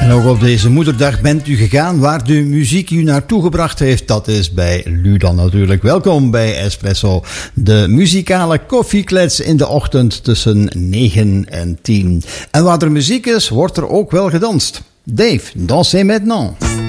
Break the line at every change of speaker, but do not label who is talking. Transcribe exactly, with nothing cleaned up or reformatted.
En ook op deze moederdag bent u gegaan waar de muziek u naartoe gebracht heeft. Dat is bij Ludan natuurlijk. Welkom bij Espresso, de muzikale koffieklets in de ochtend tussen negen en tien. En waar er muziek is, wordt er ook wel gedanst. Dave, dansez maintenant.